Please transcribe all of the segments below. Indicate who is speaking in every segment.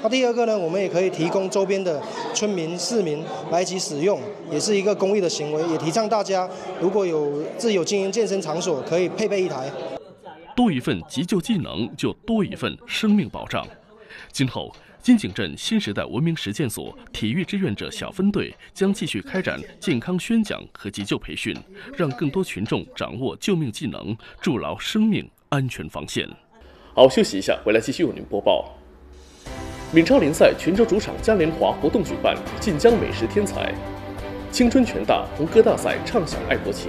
Speaker 1: 那第二个呢，我们也可以提供周边的村民、市民来一起使用，也是一个公益的行为，也提倡大家如果自己有经营健身场所，可以配备一台。
Speaker 2: 多一份急救技能，就多一份生命保障。今后，金井镇新时代文明实践所体育志愿者小分队将继续开展健康宣讲和急救培训，让更多群众掌握救命技能，筑牢生命安全防线。好，休息一下，回来继续为您播报。闽超联赛泉州主场嘉年华活动举办，晋江美食天才，青春拳大红歌大赛畅享爱国情。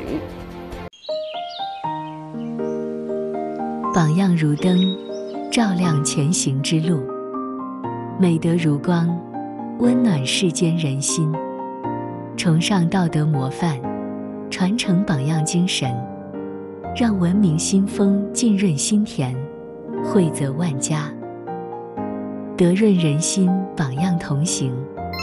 Speaker 3: 榜样如灯，照亮前行之路；美德如光，温暖世间人心。崇尚道德模范，传承榜样精神，让文明新风浸润心田，惠泽万家。德润人心，榜样同行。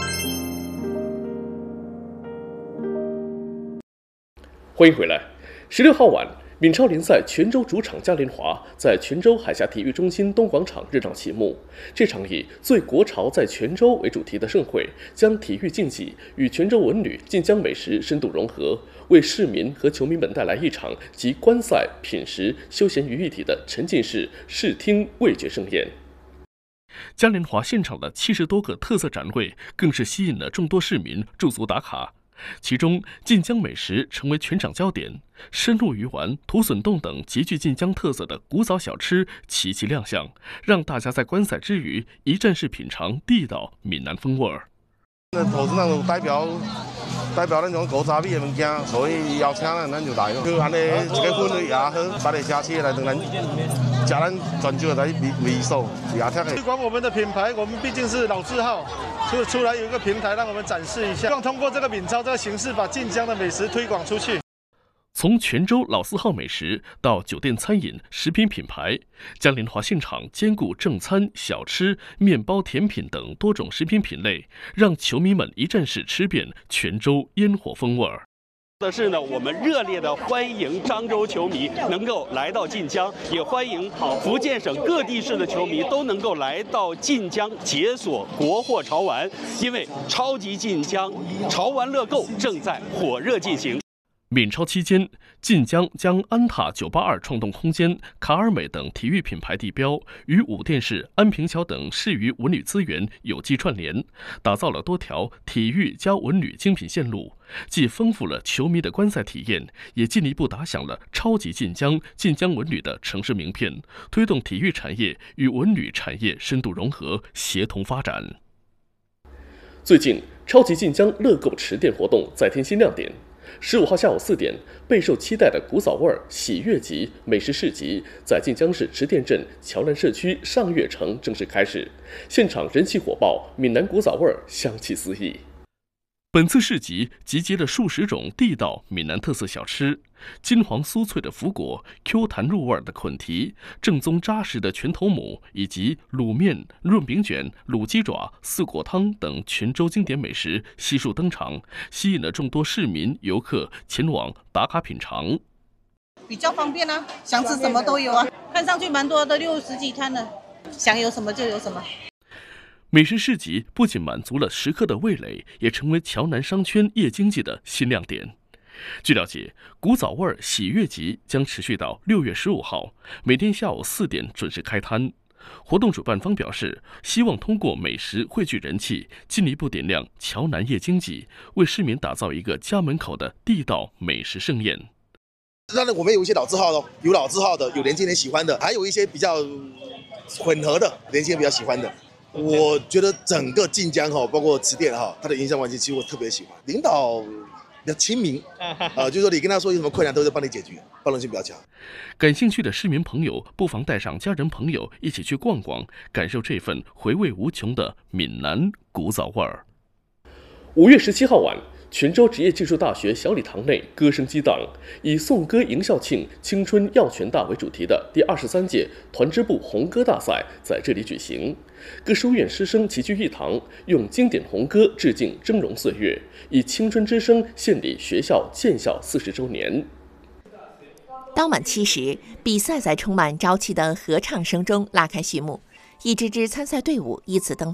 Speaker 2: 欢迎回来。16号晚，闽超联赛泉州主场嘉年华在泉州海峡体育中心东广场热闹启幕。这场以“最国潮在泉州”为主题的盛会，将体育竞技与泉州文旅、晋江美食深度融合，为市民和球迷们带来一场集观赛、品食、休闲于一体的沉浸式视听味觉盛宴。嘉年华现场的70多个特色展位，更是吸引了众多市民驻足打卡。其中，晋江美食成为全场焦点，深入鱼丸、土笋冻等极具晋江特色的古早小吃齐齐亮相，让大家在观赛之余一站式品尝地道闽南风味儿。
Speaker 4: 那都是那种代表那种古早味的物件，所以邀请咱就来咯。就安尼一个氛围也好，把你下车来等咱吃咱泉州的味素也特的。
Speaker 5: 推广我们的品牌，我们毕竟是老字号，所以出来有一个平台让我们展示一下，希望通过这个闽超这个形式，把晋江的美食推广出去。
Speaker 2: 从泉州老字号美食到酒店餐饮、食品品牌，嘉年华现场兼顾正餐、小吃、面包、甜品等多种食品品类，让球迷们一站式吃遍泉州烟火风味儿。
Speaker 6: 的是呢，我们热烈的欢迎漳州球迷能够来到晋江，也欢迎福建省各地市的球迷都能够来到晋江解锁国货潮玩，因为超级晋江潮玩乐购正在火热进行。
Speaker 2: 闽超期间，晋江将安踏982创动空间、卡尔美等体育品牌地标与武店市、安平桥等市域文旅资源有机串联，打造了多条体育加文旅精品线路，既丰富了球迷的观赛体验，也进一步打响了超级晋江、晋江文旅的城市名片，推动体育产业与文旅产业深度融合、协同发展。最近，超级晋江乐购池店活动再添新亮点。15号下午4点，备受期待的古早味喜悦集美食市集在晋江市池店镇桥南社区上月城正式开始，现场人气火爆，闽南古早味香气四溢。本次市集集结了数十种地道闽南特色小吃，金黄酥脆的福果、Q 弹入味的捆蹄、正宗扎实的拳头母，以及卤面、润饼卷、卤鸡爪、四果汤等泉州经典美食悉数登场，吸引了众多市民游客前往打卡品尝。
Speaker 7: 比较方便啊，想吃什么都有啊，看上去蛮多的，60几摊的，想有什么就有什么。
Speaker 2: 美食市集不仅满足了食客的味蕾，也成为桥南商圈夜经济的新亮点。据了解，古早味喜悦集将持续到6月15号，每天下午4点准时开摊。活动主办方表示，希望通过美食汇聚人气，进一步点亮桥南夜经济，为市民打造一个家门口的地道美食盛宴。
Speaker 4: 当然，我们有一些老字号的，有老字号的，有年轻人喜欢的，还有一些比较混合的，年轻人比较喜欢的。我觉得整个晋江包括池店它的营销环境，其实我特别喜欢。领导比较亲民，就是说你跟他说有什么困难，都会帮你解决，包容性比较强。
Speaker 2: 感兴趣的市民朋友，不妨带上家人朋友一起去逛逛，感受这份回味无穷的闽南古早味儿。5月17号晚，泉州职业技术大学小礼堂内歌声激荡，以颂歌迎校庆、青春耀泉大为主题的第23届团支部红歌大赛在这里举行。各书院师生齐聚一堂，用经典红歌致敬峥嵘岁月，以青春之声献礼学校建校40周年。
Speaker 8: 当晚7时，比赛在充满朝气的合唱声中拉开序幕，一支支参赛队伍依次登